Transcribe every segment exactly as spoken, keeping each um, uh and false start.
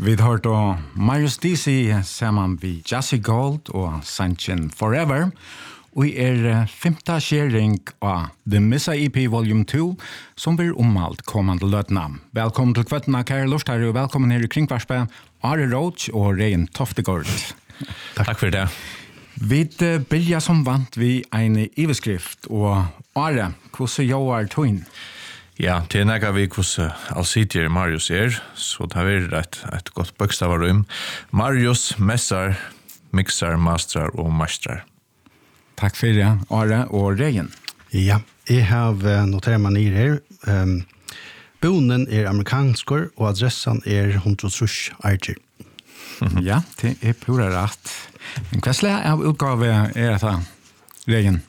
Vi har då Marius D C samman vid Jazzy Gold och Sanchin Forever. Vi är femta sharing av The Missa E P Volume two som blir omalt kommande lötna. Välkommen till kvättna, kära lustare, och välkommen här i Kringvarspe, Are Roach och Rein Toftegård. Tack. Tack för det. Vi uh, börjar som vant vid en iveskrift, och Are, hur jag är tog. Ja, det är några vi hos allsidier Marius är, så det är ett, ett gott bokstavarrum. Marius mässar, mixar, mastrar och mastrar. Tack för det, Are och Rein. Ja, jag har noterat mig ner här. Um, bonen är amerikansk och adressen är hundratrush Archer. Mm-hmm. Ja, det är pura rätt. Men vad slag av utgave är det, Rein?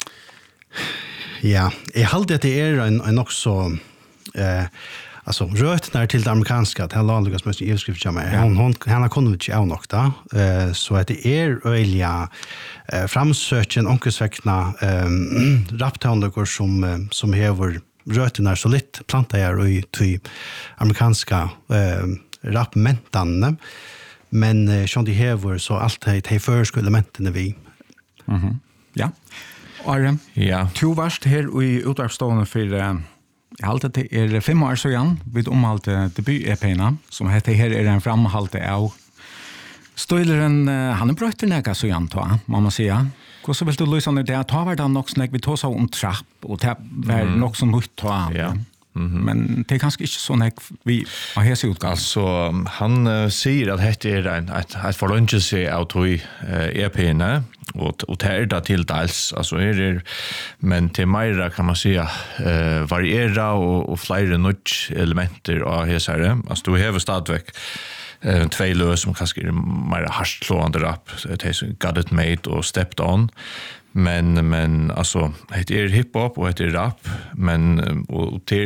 Ja, jag hade att det är en, en också eh, alltså rötnar till det amerikanska, det här lagliga som är i överskrift som är. Hon, hon, hon har kunnat inte av något då. Eh, så att det är öliga eh, framsöken onkelsäckna eh, raptandor som, eh, som hever rötnar så lite plantar i till amerikanska eh, rapmentan. Men eh, som de hever så allt det här förska elementen vi. Mhm. Ja. Are, ja. Du varst här i utvarpstående för, uh, jeg halte det er fem år siden, vid omhalte debut-E P-na, som heter her er en framhalte av Stoileren, uh, han er brøtt til nega siden, må man säga. Hvordan vil du lyse det? Det var det nok sånn, vi tog så om trapp, og det var mm. nok så nytt ta. Ja. Mm-hmm. Men det är kanske inte så när vi har hese utgått. Alltså han uh, säger att det är en ett ett förlunchelse av tog E P-na och och det är det till dels alltså är det men till mera kan man säga uh, variera och och flera nudge elementer av hesare. Alltså du har stadväck uh, två lös som kanske är mer harslående rap, det är Got It Made och Stepped On. Men men alltså det är hiphop och det är rap, men och det